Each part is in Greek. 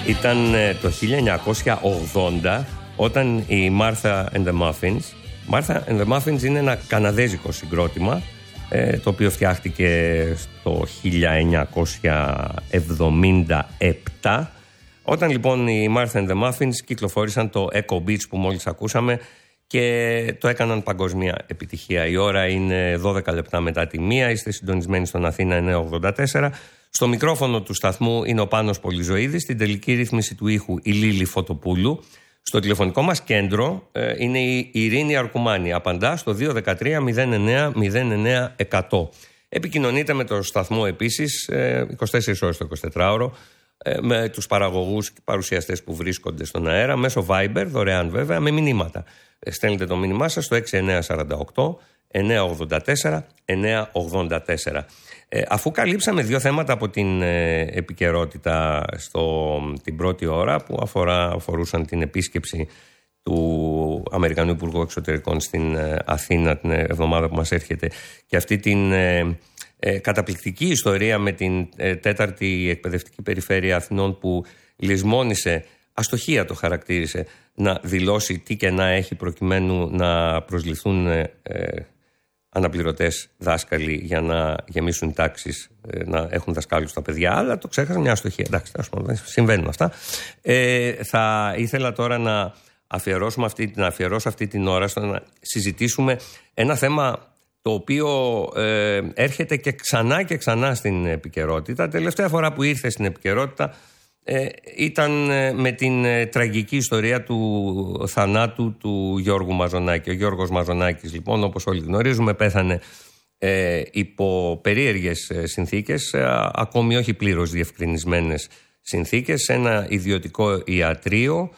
Ήταν το 1980 όταν η Martha and the Muffins. Martha and the Muffins είναι ένα καναδέζικο συγκρότημα, το οποίο φτιάχτηκε στο 1977. Όταν λοιπόν οι Martha and the Muffins κυκλοφόρησαν το Echo Beach που μόλις ακούσαμε και το έκαναν παγκοσμία επιτυχία. Η ώρα είναι 12 λεπτά μετά τη 1, είστε συντονισμένοι στον Αθήνα 984. Στο μικρόφωνο του σταθμού είναι ο Πάνος Πολυζωίδης, στην τελική ρύθμιση του ήχου η Λίλη Φωτοπούλου. Στο τηλεφωνικό μας κέντρο είναι η Ειρήνη Αρκουμάνη. Απαντά στο 213 09 09 100. Επικοινωνείτε με το σταθμό επίσης 24 ώρες το 24ωρο με τους παραγωγούς και παρουσιαστές που βρίσκονται στον αέρα μέσω Viber, δωρεάν βέβαια, με μηνύματα. Στέλνετε το μήνυμά σας στο 6948 984 984. Αφού καλύψαμε δύο θέματα από την επικαιρότητα την πρώτη ώρα που αφορούσαν την επίσκεψη του Αμερικανού Υπουργού Εξωτερικών στην Αθήνα την εβδομάδα που μας έρχεται και αυτή την καταπληκτική ιστορία με την 4η Εκπαιδευτική Περιφέρεια Αθηνών που λησμόνησε, αστοχία το χαρακτήρισε, να δηλώσει τι και να έχει προκειμένου να προσληφθούν αναπληρωτές δάσκαλοι για να γεμίσουν τάξεις, να έχουν δασκάλους τα παιδιά, αλλά το ξέχασα, μια αστοχία. Εντάξει, συμβαίνουν αυτά. Θα ήθελα τώρα να αφιερώσω αυτή την ώρα στο να συζητήσουμε ένα θέμα το οποίο έρχεται και ξανά στην επικαιρότητα. Τελευταία φορά που ήρθε στην επικαιρότητα ήταν με την τραγική ιστορία του θανάτου του Γιώργου Μαζονάκη. Ο Γιώργος Μαζονάκης λοιπόν, όπως όλοι γνωρίζουμε, πέθανε υπό περίεργες συνθήκες, ακόμη όχι πλήρως διευκρινισμένες συνθήκες, σε ένα ιδιωτικό ιατρείο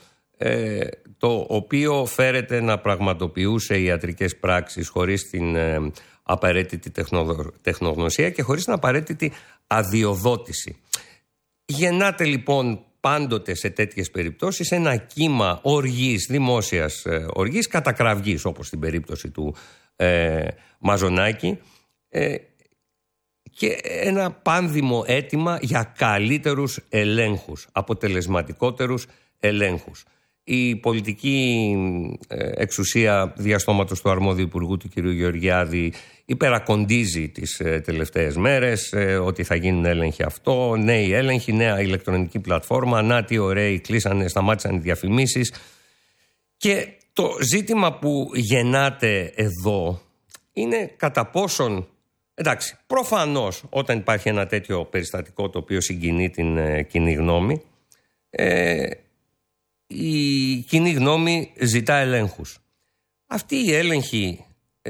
το οποίο φέρεται να πραγματοποιούσε ιατρικές πράξεις χωρίς την απαραίτητη τεχνογνωσία και χωρίς την απαραίτητη αδειοδότηση. Γεννάται λοιπόν πάντοτε σε τέτοιες περιπτώσεις ένα κύμα οργής, δημόσιας οργής, κατακραυγής, όπως στην περίπτωση του Μαζονάκη, και ένα πάνδημο αίτημα για καλύτερους ελέγχους, αποτελεσματικότερους ελέγχους. Η πολιτική εξουσία διαστόματος του αρμόδιου υπουργού του κ. Γεωργιάδη υπερακοντίζει τις τελευταίες μέρες ότι θα γίνουν έλεγχοι αυτό, νέοι έλεγχοι, νέα ηλεκτρονική πλατφόρμα, να τι ωραίοι κλείσανε, σταμάτησαν οι διαφημίσεις. Και το ζήτημα που γεννάται εδώ είναι κατά πόσον, εντάξει, προφανώς όταν υπάρχει ένα τέτοιο περιστατικό το οποίο συγκινεί την κοινή γνώμη, η κοινή γνώμη ζητά ελέγχους. Αυτή η έλεγχη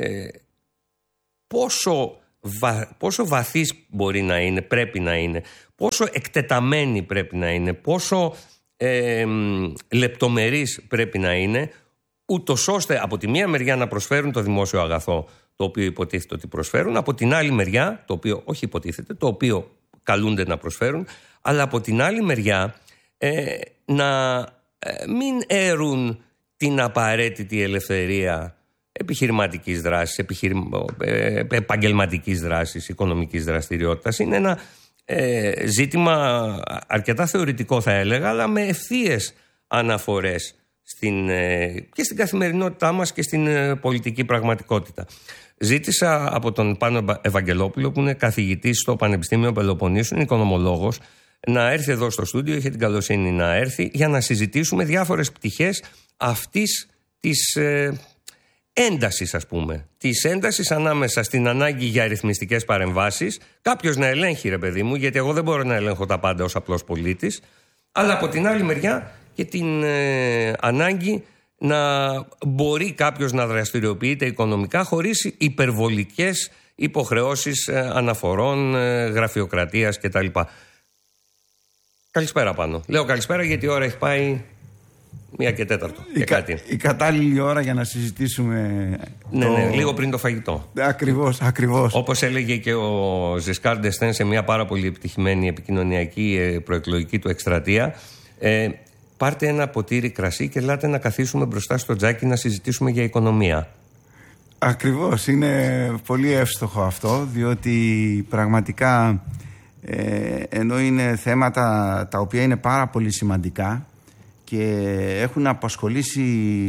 πόσο βαθύς μπορεί να είναι, πρέπει να είναι, πόσο εκτεταμένη πρέπει να είναι, πόσο λεπτομερής πρέπει να είναι, ούτως ώστε από τη μία μεριά να προσφέρουν το δημόσιο αγαθό το οποίο υποτίθεται ότι προσφέρουν, από την άλλη μεριά, το οποίο όχι υποτίθεται, το οποίο καλούνται να προσφέρουν, αλλά από την άλλη μεριά να μην έρουν την απαραίτητη ελευθερία επιχειρηματικής δράσης, επαγγελματικής δράσης, οικονομικής δραστηριότητας. Είναι ένα ζήτημα αρκετά θεωρητικό θα έλεγα, αλλά με ευθείες αναφορές και στην καθημερινότητά μας και στην πολιτική πραγματικότητα. Ζήτησα από τον Πάνο Ευαγγελόπουλο, που είναι καθηγητής στο Πανεπιστήμιο Πελοποννήσου, είναι οικονομολόγος, να έρθει εδώ στο στούντιο, είχε την καλοσύνη να έρθει, για να συζητήσουμε διάφορες πτυχές αυτής της έντασης, ας πούμε. Της έντασης ανάμεσα στην ανάγκη για αριθμιστικές παρεμβάσεις, κάποιος να ελέγχει, ρε παιδί μου, γιατί εγώ δεν μπορώ να ελέγχω τα πάντα ως απλός πολίτης, αλλά από την άλλη μεριά και την ανάγκη να μπορεί κάποιος να δραστηριοποιείται οικονομικά χωρίς υπερβολικές υποχρεώσεις αναφορών, γραφειοκρατίας κτλ. Καλησπέρα Πάνο. Λέω καλησπέρα γιατί η ώρα έχει πάει 1:04 και κάτι. Η κατάλληλη ώρα για να συζητήσουμε. Ναι, λίγο πριν το φαγητό. Ακριβώς. Όπως έλεγε και ο Ζισκάρ ντ'Εστέν σε μια πάρα πολύ επιτυχημένη επικοινωνιακή προεκλογική του εκστρατεία, πάρτε ένα ποτήρι κρασί και ελάτε να καθίσουμε μπροστά στο τζάκι να συζητήσουμε για οικονομία. Ακριβώς. Είναι πολύ εύστοχο αυτό, διότι πραγματικά ενώ είναι θέματα τα οποία είναι πάρα πολύ σημαντικά και έχουν απασχολήσει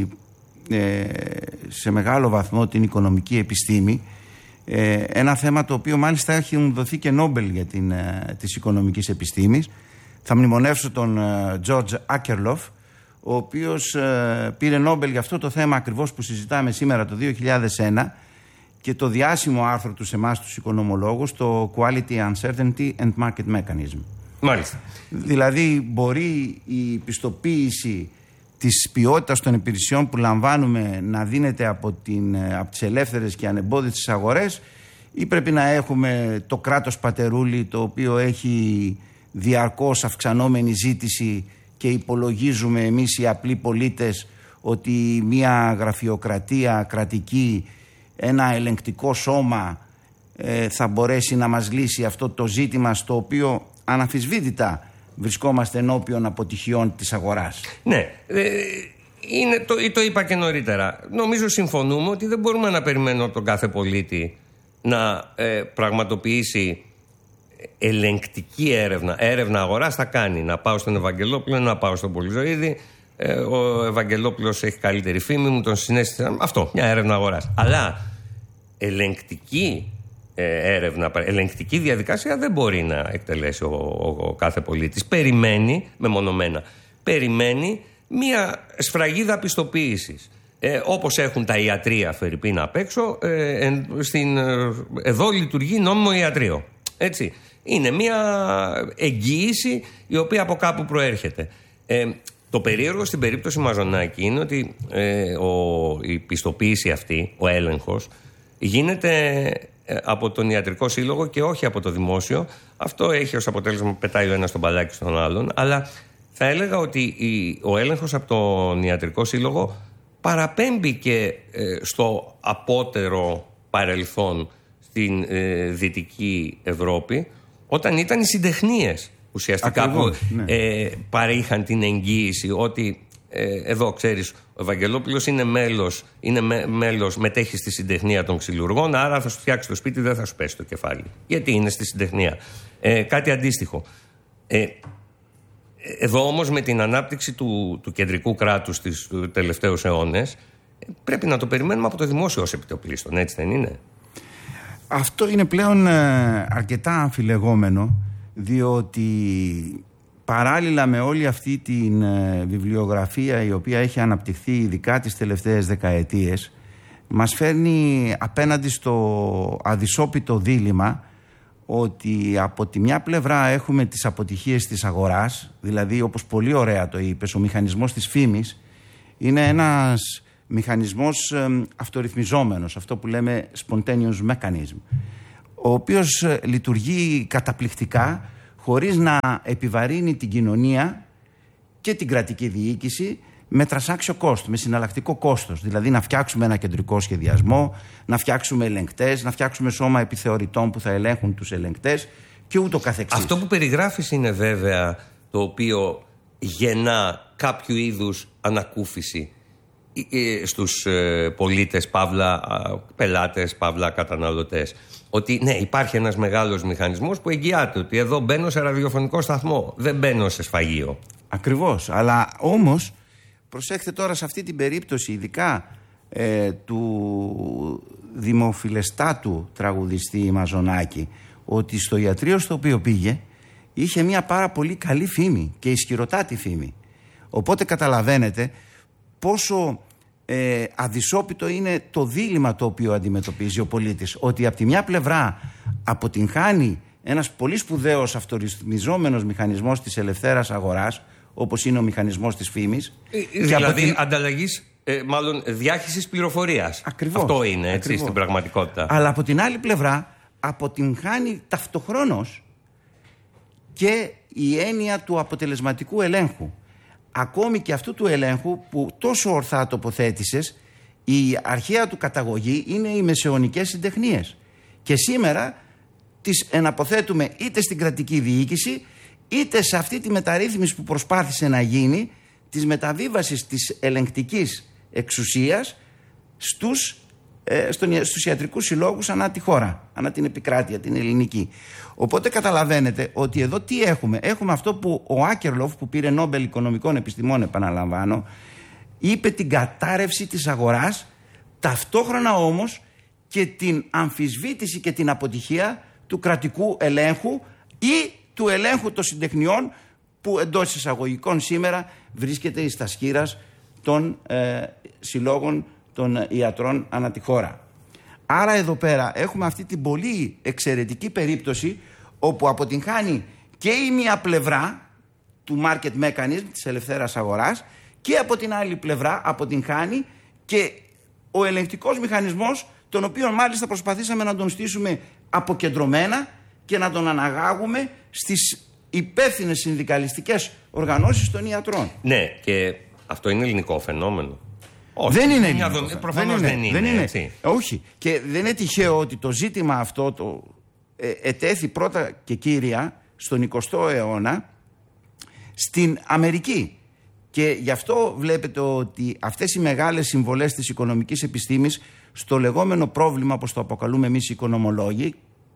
σε μεγάλο βαθμό την οικονομική επιστήμη. Ένα θέμα το οποίο μάλιστα έχει δοθεί και Νόμπελ για της οικονομικής επιστήμης. Θα μνημονεύσω τον George Akerlof, ο οποίος πήρε Νόμπελ για αυτό το θέμα ακριβώς που συζητάμε σήμερα το 2001 και το διάσημο άρθρο του σε εμάς τους οικονομολόγους, το Quality, Uncertainty and Market Mechanism. Μάλιστα. Δηλαδή μπορεί η πιστοποίηση της ποιότητας των υπηρεσιών που λαμβάνουμε να δίνεται από τις ελεύθερες και ανεμπόδιστες αγορές, ή πρέπει να έχουμε το κράτος πατερούλι το οποίο έχει διαρκώς αυξανόμενη ζήτηση και υπολογίζουμε εμείς οι απλοί πολίτες ότι μια γραφειοκρατία κρατική, ένα ελεγκτικό σώμα θα μπορέσει να μας λύσει αυτό το ζήτημα στο οποίο αναμφισβήτητα βρισκόμαστε ενώπιον αποτυχιών της αγοράς. Ναι, το είπα και νωρίτερα. Νομίζω συμφωνούμε ότι δεν μπορούμε να περιμένουμε από τον κάθε πολίτη να πραγματοποιήσει ελεγκτική έρευνα αγοράς. Θα κάνει να πάω στον Ευαγγελόπουλο, να πάω στον Πολυζωίδη. Ο Ευαγγελόπουλος έχει καλύτερη φήμη, μου τον συνέστησα. Αυτό, μια έρευνα αγοράς. Αλλά ελεγκτική έρευνα, ελεγκτική διαδικασία δεν μπορεί να εκτελέσει ο κάθε πολίτης. Περιμένει, μεμονωμένα, περιμένει μια σφραγίδα πιστοποίησης. Όπως έχουν τα ιατρεία φερειπίν απ' έξω, εδώ λειτουργεί νόμιμο ιατρείο. Έτσι. Είναι μια εγγύηση η οποία από κάπου προέρχεται. Το περίεργο στην περίπτωση Μαζονάκη είναι ότι η πιστοποίηση αυτή, ο έλεγχος, γίνεται από τον Ιατρικό Σύλλογο και όχι από το δημόσιο. Αυτό έχει ως αποτέλεσμα πετάει ο ένας τον μπαλάκι στον άλλον. Αλλά θα έλεγα ότι ο έλεγχος από τον Ιατρικό Σύλλογο παραπέμπει και στο απότερο παρελθόν στην Δυτική Ευρώπη, όταν ήταν οι συντεχνίες ουσιαστικά ακριβώς, που παρήχαν την εγγύηση ότι εδώ ξέρεις, ο Ευαγγελόπουλος είναι μέλος, μετέχει στη συντεχνία των ξυλουργών, άρα θα σου φτιάξει το σπίτι, δεν θα σου πέσει το κεφάλι, γιατί είναι στη συντεχνία. Κάτι αντίστοιχο. Εδώ όμως με την ανάπτυξη του κεντρικού κράτους στις τελευταίους αιώνες πρέπει να το περιμένουμε από το δημόσιο ως επιτοπλίστων, έτσι δεν είναι? Αυτό είναι πλέον αρκετά αμφιλεγόμενο, διότι παράλληλα με όλη αυτή την βιβλιογραφία η οποία έχει αναπτυχθεί ειδικά τις τελευταίες δεκαετίες, μας φέρνει απέναντι στο αδυσόπιτο δίλημμα ότι από τη μια πλευρά έχουμε τις αποτυχίες της αγοράς, δηλαδή όπως πολύ ωραία το είπες, ο μηχανισμός της φήμης είναι ένας μηχανισμός αυτορυθμιζόμενος, αυτό που λέμε spontaneous mechanism, ο οποίος λειτουργεί καταπληκτικά χωρίς να επιβαρύνει την κοινωνία και την κρατική διοίκηση με τρασάξιο κόστος, με συναλλακτικό κόστος. Δηλαδή να φτιάξουμε ένα κεντρικό σχεδιασμό, να φτιάξουμε ελεγκτές, να φτιάξουμε σώμα επιθεωρητών που θα ελέγχουν τους ελεγκτές και ούτω καθεξής. Αυτό που περιγράφεις είναι βέβαια το οποίο γεννά κάποιο είδους ανακούφιση στους πολίτες, παύλα πελάτες, παύλα καταναλωτές. Ότι ναι, υπάρχει ένας μεγάλος μηχανισμός που εγγυάται ότι εδώ μπαίνω σε ραδιοφωνικό σταθμό, δεν μπαίνω σε σφαγείο. Ακριβώς, αλλά όμως προσέξτε τώρα σε αυτή την περίπτωση ειδικά του δημοφιλεστάτου τραγουδιστή Μαζονάκη, ότι στο ιατρείο στο οποίο πήγε είχε μια πάρα πολύ καλή φήμη και ισχυροτάτη φήμη. Οπότε καταλαβαίνετε πόσο αδυσόπιτο είναι το δίλημμα το οποίο αντιμετωπίζει ο πολίτης, ότι από τη μια πλευρά αποτυγχάνει ένας πολύ σπουδαίος αυτορυθμιζόμενος μηχανισμός της ελευθέρας αγοράς, όπως είναι ο μηχανισμός της φήμης, δηλαδή ανταλλαγής, μάλλον διάχυσης πληροφορίας. Ακριβώς, αυτό είναι έτσι στην πραγματικότητα. Αλλά από την άλλη πλευρά αποτυγχάνει ταυτοχρόνως και η έννοια του αποτελεσματικού ελέγχου. Ακόμη και αυτού του ελέγχου που τόσο ορθά τοποθέτησες, η αρχαία του καταγωγή είναι οι μεσαιωνικές συντεχνίες. Και σήμερα τις εναποθέτουμε είτε στην κρατική διοίκηση, είτε σε αυτή τη μεταρρύθμιση που προσπάθησε να γίνει, της μεταβίβασης της ελεγκτικής εξουσίας στους στους ιατρικούς συλλόγους ανά τη χώρα, ανά την επικράτεια, την ελληνική. Οπότε καταλαβαίνετε ότι εδώ τι έχουμε. Έχουμε αυτό που ο Άκερλοφ, που πήρε Νόμπελ Οικονομικών Επιστημών, επαναλαμβάνω, είπε, την κατάρρευση της αγοράς, ταυτόχρονα όμως και την αμφισβήτηση και την αποτυχία του κρατικού ελέγχου ή του ελέγχου των συντεχνιών, που εντός εισαγωγικών σήμερα βρίσκεται εις τα σχήρας των συλλόγων των ιατρών ανά τη χώρα. Άρα εδώ πέρα έχουμε αυτή την πολύ εξαιρετική περίπτωση, όπου αποτυγχάνει και η μία πλευρά του market mechanism, της ελευθέρας αγοράς, και από την άλλη πλευρά αποτυγχάνει και ο ελεγκτικός μηχανισμός, τον οποίο μάλιστα προσπαθήσαμε να τον στήσουμε αποκεντρωμένα και να τον αναγάγουμε στις υπεύθυνες συνδικαλιστικές οργανώσεις των ιατρών. Ναι, και αυτό είναι ελληνικό φαινόμενο. Όχι, δεν είναι ελληνικό. Προφανώς δεν είναι. Όχι. Και δεν είναι τυχαίο ότι το ζήτημα αυτό ετέθη πρώτα και κύρια στον 20ο αιώνα στην Αμερική. Και γι' αυτό βλέπετε ότι αυτές οι μεγάλες συμβολές της οικονομικής επιστήμης στο λεγόμενο πρόβλημα, όπως το αποκαλούμε εμείς οι οικονομολόγοι,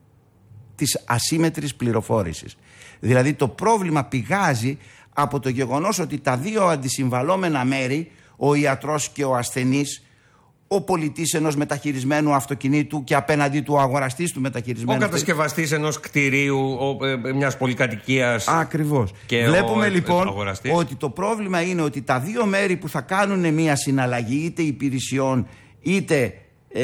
της ασύμμετρης πληροφόρησης. Δηλαδή το πρόβλημα πηγάζει από το γεγονός ότι τα δύο αντισυμβαλόμενα μέρη, ο ιατρός και ο ασθενής, ο πολιτής ενός μεταχειρισμένου αυτοκινήτου και απέναντί του ο αγοραστής του μεταχειρισμένου, ο κατασκευαστής ενός κτηρίου, μιας πολυκατοικίας. Ακριβώς. Βλέπουμε λοιπόν ότι το πρόβλημα είναι ότι τα δύο μέρη που θα κάνουν μια συναλλαγή, είτε υπηρεσιών είτε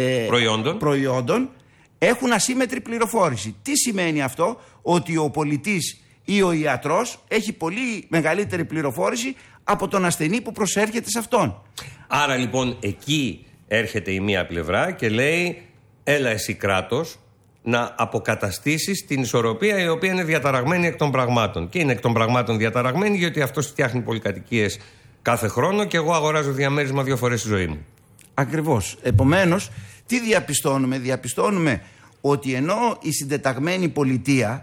προϊόντων, έχουν ασύμμετρη πληροφόρηση. Τι σημαίνει αυτό? Ότι ο πολιτής ή ο ιατρός έχει πολύ μεγαλύτερη πληροφόρηση από τον ασθενή που προσέρχεται σε αυτόν. Άρα λοιπόν εκεί έρχεται η μία πλευρά και λέει, έλα εσύ κράτος να αποκαταστήσεις την ισορροπία, η οποία είναι διαταραγμένη εκ των πραγμάτων. Και είναι εκ των πραγμάτων διαταραγμένη γιατί αυτός φτιάχνει πολυκατοικίες κάθε χρόνο και εγώ αγοράζω διαμέρισμα 2 φορές στη ζωή μου. Ακριβώς. Επομένως, τι διαπιστώνουμε? Διαπιστώνουμε ότι ενώ η συντεταγμένη πολιτεία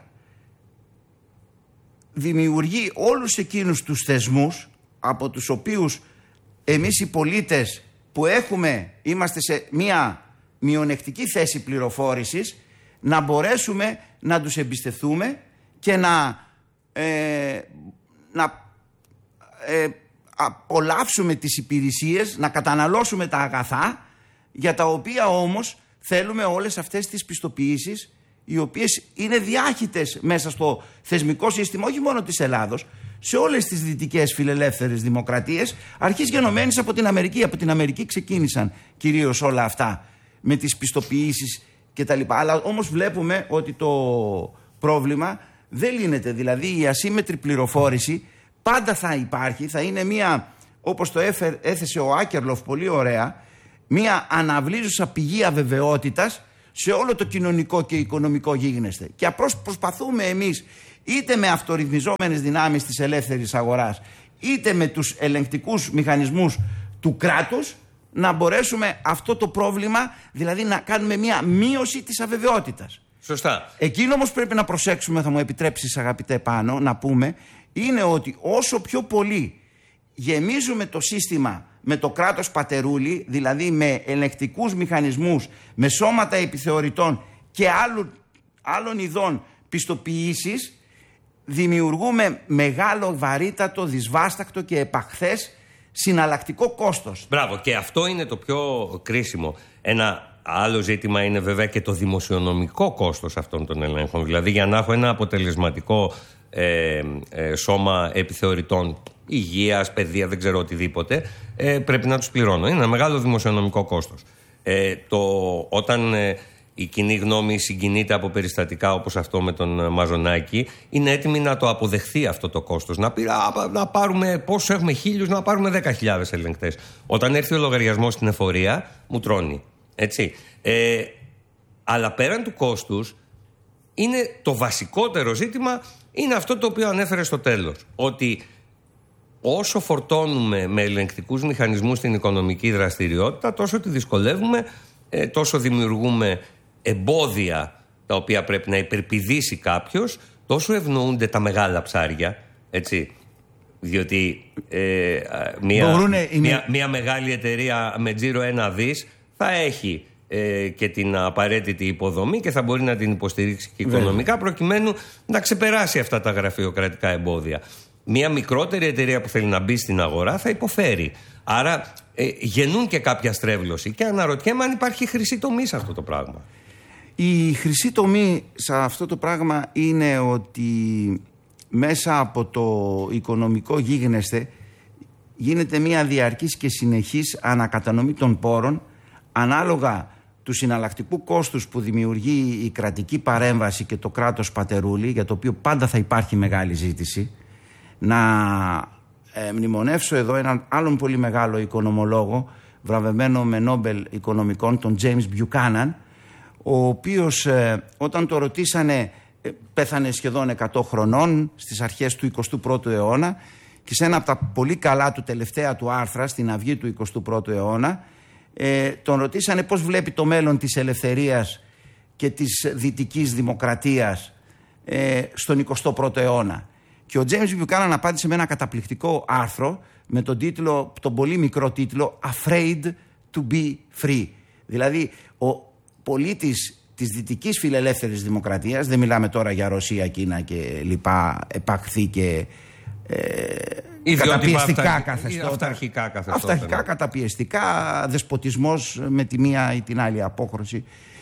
δημιουργεί όλους εκείνους τους θεσμούς από τους οποίους εμείς οι πολίτες που είμαστε σε μια μειονεκτική θέση πληροφόρησης, να μπορέσουμε να τους εμπιστευτούμε και να απολαύσουμε τις υπηρεσίες, να καταναλώσουμε τα αγαθά, για τα οποία όμως θέλουμε όλες αυτές τις πιστοποιήσεις, οι οποίες είναι διάχυτες μέσα στο θεσμικό σύστημα όχι μόνο της Ελλάδος, σε όλες τις δυτικές φιλελεύθερες δημοκρατίες, αρχής γενομένης από την Αμερική. Από την Αμερική ξεκίνησαν κυρίως όλα αυτά με τις πιστοποιήσεις κτλ. Αλλά όμως βλέπουμε ότι το πρόβλημα δεν λύνεται. Δηλαδή η ασύμμετρη πληροφόρηση πάντα θα υπάρχει, θα είναι μια, όπως το έθεσε ο Άκερλοφ πολύ ωραία, μια αναβλύζουσα πηγή αβεβαιότητας σε όλο το κοινωνικό και οικονομικό γίγνεσθε. Και απλώς προσπαθούμε εμείς, είτε με αυτορυθμιζόμενες δυνάμεις της ελεύθερης αγοράς, είτε με τους ελεγκτικούς μηχανισμούς του κράτους, να μπορέσουμε αυτό το πρόβλημα, δηλαδή να κάνουμε μια μείωση της αβεβαιότητας. Σωστά. Εκείνο όμως πρέπει να προσέξουμε, θα μου επιτρέψεις αγαπητέ Πάνο, να πούμε, είναι ότι όσο πιο πολύ γεμίζουμε το σύστημα με το κράτος πατερούλι, δηλαδή με ελεγκτικούς μηχανισμούς, με σώματα επιθεωρητών και άλλων ειδών πιστοποιήσεις, δημιουργούμε μεγάλο, βαρύτατο, δυσβάστακτο και επαχθές συναλλακτικό κόστος. Μπράβο, και αυτό είναι το πιο κρίσιμο. Ένα άλλο ζήτημα είναι βέβαια και το δημοσιονομικό κόστος αυτών των ελέγχων. Δηλαδή, για να έχω ένα αποτελεσματικό σώμα επιθεωρητών υγείας, παιδεία, δεν ξέρω οτιδήποτε, πρέπει να τους πληρώνω. Είναι ένα μεγάλο δημοσιονομικό κόστος. Όταν η κοινή γνώμη συγκινείται από περιστατικά όπως αυτό με τον Μαζονάκη, είναι έτοιμη να το αποδεχθεί αυτό το κόστος. Να πάρουμε, πόσους έχουμε, 1.000, να πάρουμε 10.000 ελεγκτές. Όταν έρθει ο λογαριασμός στην εφορία, μου τρώνει. Έτσι. Αλλά πέραν του κόστους, είναι το βασικότερο ζήτημα, είναι αυτό το οποίο ανέφερε στο τέλος. Ότι όσο φορτώνουμε με ελεγκτικούς μηχανισμούς την οικονομική δραστηριότητα, τόσο τη δυσκολεύουμε, τόσο δημιουργούμε εμπόδια τα οποία πρέπει να υπερπηδήσει κάποιος, τόσο ευνοούνται τα ψάρια, έτσι. Διότι μια μεγάλη εταιρεία με τζίρο 1 δις θα έχει και την απαραίτητη υποδομή και θα μπορεί να την υποστηρίξει και οικονομικά, προκειμένου να ξεπεράσει αυτά τα γραφειοκρατικά εμπόδια. Μια μικρότερη εταιρεία που θέλει να μπει στην αγορά θα υποφέρει. Άρα γεννούν και κάποια στρέβλωση. Και αναρωτιέμαι αν υπάρχει χρυσή τομή σε αυτό το πράγμα. Η χρυσή τομή σε αυτό το πράγμα είναι ότι μέσα από το οικονομικό γίγνεσθε γίνεται μια διαρκής και συνεχής ανακατανομή των πόρων ανάλογα του συναλλακτικού κόστους που δημιουργεί η κρατική παρέμβαση και το κράτος πατερούλι, για το οποίο πάντα θα υπάρχει μεγάλη ζήτηση. Να μνημονεύσω εδώ έναν άλλον πολύ μεγάλο οικονομολόγο, βραβευμένο με Νόμπελ Οικονομικών, τον James Buchanan, ο οποίος όταν το ρωτήσανε, πέθανε σχεδόν 100 χρονών στις αρχές του 21ου αιώνα, και σε ένα από τα πολύ καλά του τελευταία του άρθρα στην Αυγή του 21ου αιώνα τον ρωτήσανε πώς βλέπει το μέλλον της ελευθερίας και της δυτικής δημοκρατίας στον 21ο αιώνα. Και ο James Buchanan απάντησε με ένα καταπληκτικό άρθρο με τον πολύ μικρό τίτλο «Afraid to be free». Δηλαδή ο πολίτης της δυτικής φιλελεύθερης δημοκρατίας, δεν μιλάμε τώρα για Ρωσία, Κίνα και λοιπά επαχθή και καταπιεστικά καθεστώτα, αυταρχικά καταπιεστικά, δεσποτισμός με τη μία ή την άλλη απόχρωση,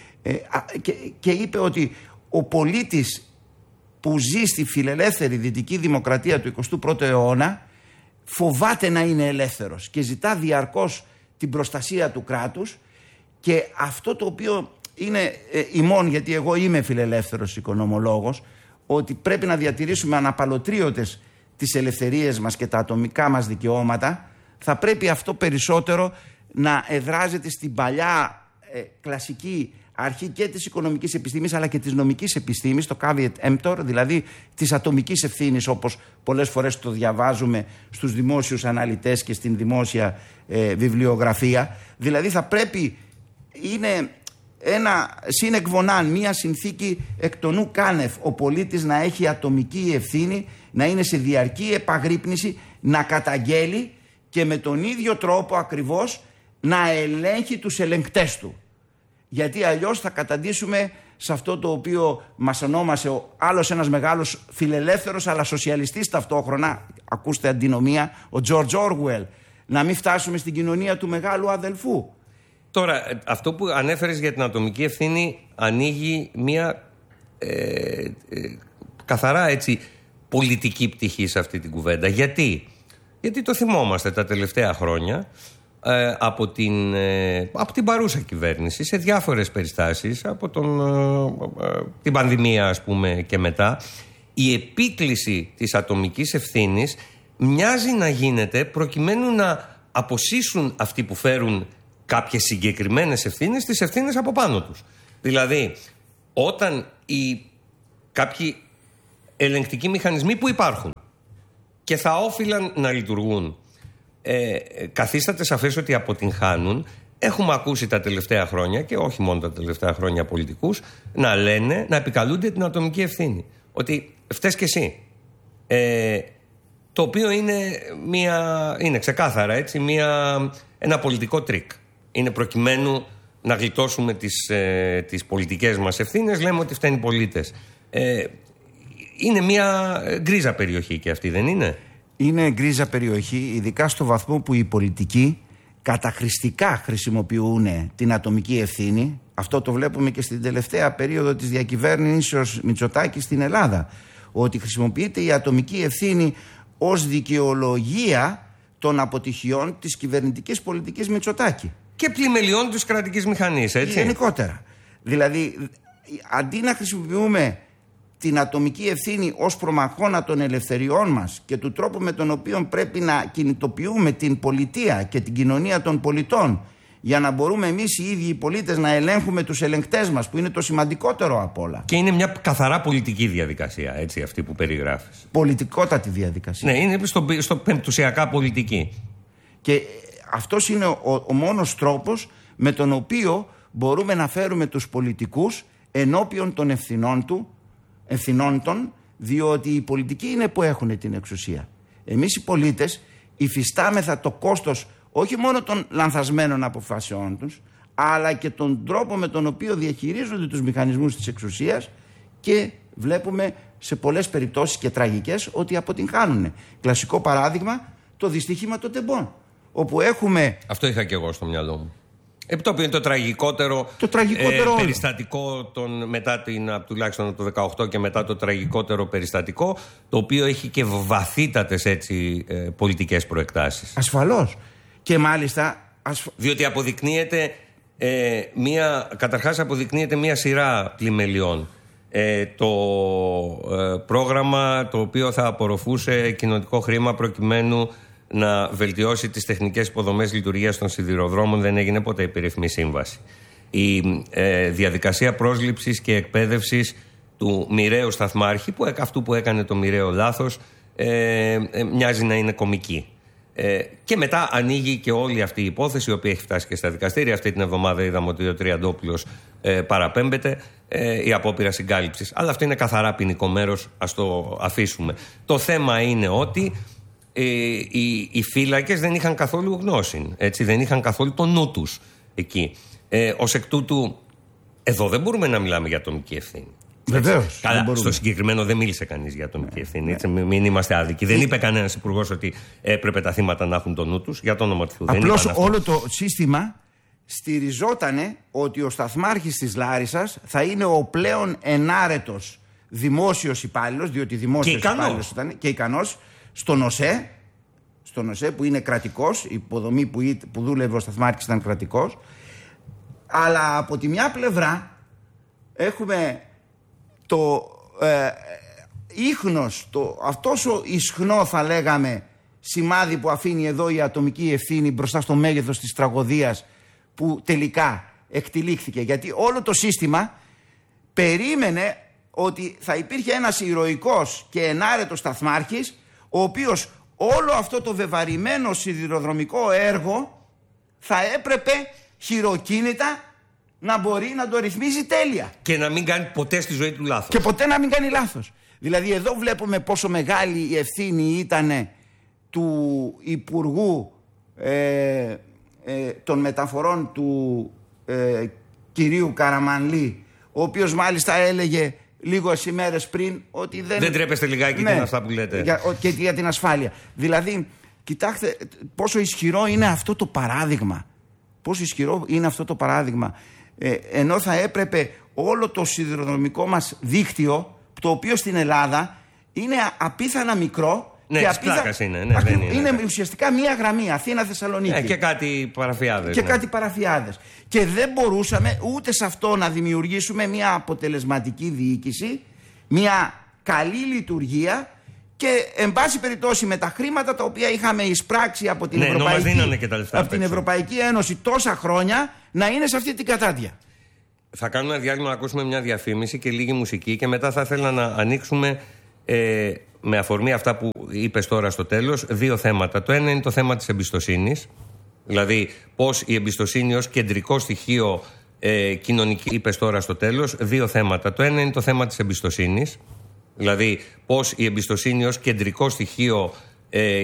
και είπε ότι ο πολίτης που ζει στη φιλελεύθερη δυτική δημοκρατία του 21ου αιώνα φοβάται να είναι ελεύθερος και ζητά διαρκώς την προστασία του κράτους. Και αυτό το οποίο είναι ημών, γιατί εγώ είμαι φιλελεύθερος οικονομολόγος, ότι πρέπει να διατηρήσουμε αναπαλωτρίωτες τις ελευθερίες μας και τα ατομικά μας δικαιώματα, θα πρέπει αυτό περισσότερο να εδράζεται στην παλιά κλασική αρχή και της οικονομικής επιστήμης αλλά και της νομικής επιστήμης, το caveat emptor, δηλαδή της ατομικής ευθύνης, όπως πολλές φορές το διαβάζουμε στους δημόσιους αναλυτές και στην δημόσια βιβλιογραφία. Δηλαδή θα πρέπει, είναι ένα συνεκβονάν, μία συνθήκη εκ των ου κάνευ, ο πολίτης να έχει ατομική ευθύνη, να είναι σε διαρκή επαγρύπνηση, να καταγγέλει και με τον ίδιο τρόπο ακριβώς να ελέγχει τους ελεγκτές του. Γιατί αλλιώς θα καταντήσουμε σε αυτό το οποίο μας ονόμασε ο άλλος ένας μεγάλος φιλελεύθερος αλλά σοσιαλιστής ταυτόχρονα, ακούστε αντινομία, ο George Orwell, να μην φτάσουμε στην κοινωνία του μεγάλου αδελφού. Τώρα, αυτό που ανέφερες για την ατομική ευθύνη ανοίγει μια καθαρά έτσι πολιτική πτυχή σε αυτή την κουβέντα. Γιατί το θυμόμαστε τα τελευταία χρόνια από την παρούσα κυβέρνηση σε διάφορες περιστάσεις, από την πανδημία ας πούμε και μετά, η επίκληση της ατομικής ευθύνης μοιάζει να γίνεται προκειμένου να αποσύσουν αυτοί που φέρουν κάποιες συγκεκριμένες ευθύνες τις ευθύνες από πάνω τους. Δηλαδή, όταν κάποιοι ελεγκτικοί μηχανισμοί που υπάρχουν και θα όφυλαν να λειτουργούν καθίσταται σαφές ότι αποτυγχάνουν, έχουμε ακούσει τα τελευταία χρόνια και όχι μόνο τα τελευταία χρόνια πολιτικούς να λένε, να επικαλούνται την ατομική ευθύνη. Ότι φταίς και εσύ. Το οποίο είναι ξεκάθαρα έτσι, ένα πολιτικό τρίκ. Είναι προκειμένου να γλιτώσουμε τις πολιτικές μας ευθύνες, λέμε ότι φταίνουν οι πολίτες. Είναι μια γκρίζα περιοχή και αυτή, δεν είναι? Είναι γκρίζα περιοχή, ειδικά στο βαθμό που οι πολιτικοί καταχρηστικά χρησιμοποιούν την ατομική ευθύνη. Αυτό το βλέπουμε και στην τελευταία περίοδο της διακυβέρνησης Μητσοτάκη στην Ελλάδα, ότι χρησιμοποιείται η ατομική ευθύνη ως δικαιολογία των αποτυχιών της κυβερνητικής πολιτικής Μητσοτάκη. Και πλημελιών της κρατικής μηχανής, έτσι. Γενικότερα. Δηλαδή, αντί να χρησιμοποιούμε την ατομική ευθύνη ως προμαχώνα των ελευθεριών μας και του τρόπου με τον οποίο πρέπει να κινητοποιούμε την πολιτεία και την κοινωνία των πολιτών για να μπορούμε εμείς οι ίδιοι οι πολίτες να ελέγχουμε τους ελεγκτές μας, που είναι το σημαντικότερο απ' όλα. Και είναι μια καθαρά πολιτική διαδικασία, έτσι, αυτή που περιγράφεις. Πολιτικότατη διαδικασία. Ναι, είναι στο πεμπτουσιακά πολιτική. Και αυτός είναι ο μόνος τρόπος με τον οποίο μπορούμε να φέρουμε τους πολιτικούς ενώπιον των ευθυνών των, διότι οι πολιτικοί είναι που έχουν την εξουσία. Εμείς οι πολίτες υφιστάμεθα το κόστος όχι μόνο των λανθασμένων αποφάσεών τους, αλλά και τον τρόπο με τον οποίο διαχειρίζονται τους μηχανισμούς της εξουσίας, και βλέπουμε σε πολλές περιπτώσεις και τραγικές ότι αποτυγχάνουν. Κλασικό παράδειγμα, το δυστύχημα των τεμπών, όπου έχουμε... Αυτό είχα και εγώ στο μυαλό μου. Το οποίο είναι το τραγικότερο περιστατικό τουλάχιστον από το 18 και μετά, το τραγικότερο περιστατικό, το οποίο έχει και βαθύτατες πολιτικές προεκτάσεις. Ασφαλώς. Και μάλιστα... Διότι αποδεικνύεται καταρχάς αποδεικνύεται μια σειρά πλημελιών. Το πρόγραμμα το οποίο θα απορροφούσε κοινοτικό χρήμα προκειμένου να βελτιώσει τις τεχνικές υποδομές λειτουργίας των σιδηροδρόμων δεν έγινε ποτέ υπερυθμή σύμβαση. Η διαδικασία πρόσληψης και εκπαίδευσης του μοιραίου σταθμάρχη, αυτού που έκανε το μοιραίο λάθος, μοιάζει να είναι κωμική. Και μετά ανοίγει και όλη αυτή η υπόθεση, η οποία έχει φτάσει και στα δικαστήρια. Αυτή την εβδομάδα είδαμε ότι ο Τριαντόπουλος παραπέμπεται, η απόπειρα συγκάλυψης. Αλλά αυτό είναι καθαρά ποινικό μέρος, ας το αφήσουμε. Το θέμα είναι ότι οι φύλακες δεν είχαν καθόλου γνώση, έτσι, δεν είχαν καθόλου το νου τους εκεί. Ως εκ τούτου, εδώ δεν μπορούμε να μιλάμε για ατομική ευθύνη. Βεβαίως. Καλά, στο συγκεκριμένο δεν μίλησε κανείς για ατομική ευθύνη. Έτσι, μην είμαστε άδικοι. Δεν είπε κανένας υπουργός ότι έπρεπε τα θύματα να έχουν το νου τους. Για το όνομα του Θεού. Απλώς όλο το σύστημα στηριζότανε ότι ο σταθμάρχης της Λάρισσας θα είναι ο πλέον ενάρετος δημόσιος υπάλληλος, διότι δημόσιος υπάλληλος ήταν και ικανός, στον ΟΣΕ που είναι κρατικός, η υποδομή που δούλευε ο σταθμάρχης ήταν κρατικός. Αλλά από τη μια πλευρά έχουμε το ίχνος, αυτός ο ισχνό, θα λέγαμε, σημάδι που αφήνει εδώ η ατομική ευθύνη μπροστά στο μέγεθος της τραγωδίας που τελικά εκτυλίχθηκε. Γιατί όλο το σύστημα περίμενε ότι θα υπήρχε ένας ηρωικός και ενάρετος σταθμάρχης, ο οποίος όλο αυτό το βεβαρημένο σιδηροδρομικό έργο θα έπρεπε χειροκίνητα να μπορεί να το ρυθμίζει τέλεια. Και να μην κάνει ποτέ στη ζωή του λάθος. Και ποτέ να μην κάνει λάθος. Δηλαδή εδώ βλέπουμε πόσο μεγάλη η ευθύνη ήταν του Υπουργού των Μεταφορών του κυρίου Καραμανλή, ο οποίος μάλιστα έλεγε λίγες ημέρες πριν ότι δεν τρέπεστε λιγάκι την αυτά που λέτε. Και για την ασφάλεια. Δηλαδή, κοιτάξτε πόσο ισχυρό είναι αυτό το παράδειγμα. Πόσο ισχυρό είναι αυτό το παράδειγμα. Ενώ θα έπρεπε όλο το σιδηροδρομικό μας δίκτυο, το οποίο στην Ελλάδα είναι απίθανα μικρό. Ναι, της πλάκας είναι. Ναι, δεν είναι ουσιαστικά μία γραμμή, Αθήνα-Θεσσαλονίκη. Και κάτι παραφιάδες. Και δεν μπορούσαμε ούτε σε αυτό να δημιουργήσουμε μία αποτελεσματική διοίκηση, μία καλή λειτουργία και, εν πάση περιπτώσει, με τα χρήματα τα οποία είχαμε εισπράξει από την, Ευρωπαϊκή Ένωση τόσα χρόνια, να είναι σε αυτή την κατάδια. Θα κάνουμε ένα διάλειμμα να ακούσουμε μια διαφήμιση και λίγη μουσική, και μετά θα ήθελα να ανοίξουμε με αφορμή αυτά που είπες τώρα στο τέλος, δύο θέματα. Το ένα είναι το θέμα της εμπιστοσύνης, δηλαδή πώς η εμπιστοσύνη ως κεντρικό στοιχείο κοινωνική, είπες τώρα στο τέλος, δύο θέματα. Το ένα είναι το θέμα της εμπιστοσύνης, δηλαδή πώς η εμπιστοσύνη ως κεντρικό στοιχείο